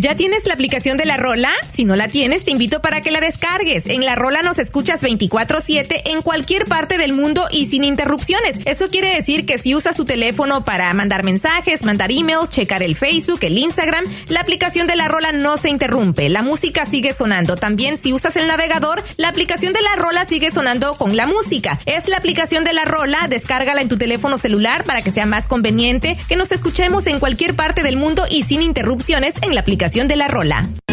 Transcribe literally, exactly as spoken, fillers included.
¿Ya tienes la aplicación de La Rola? Si no la tienes, te invito para que la descargues. En La Rola nos escuchas veinticuatro siete en cualquier parte del mundo y sin interrupciones. Eso quiere decir que si usas tu teléfono para mandar mensajes, mandar emails, checar el Facebook, el Instagram, la aplicación de La Rola no se interrumpe. La música sigue sonando. También si usas el navegador, la aplicación de La Rola sigue sonando con la música. Es la aplicación de La Rola, descárgala en tu teléfono celular para que sea más conveniente que nos escuchemos en cualquier parte del mundo y sin interrupciones en la aplicación de La Rola.